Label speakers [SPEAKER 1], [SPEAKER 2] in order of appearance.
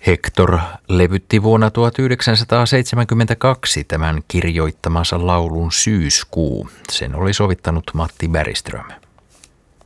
[SPEAKER 1] Hector levytti vuonna 1972 tämän kirjoittamansa laulun Syyskuu. Sen oli sovittanut Matti Bergström.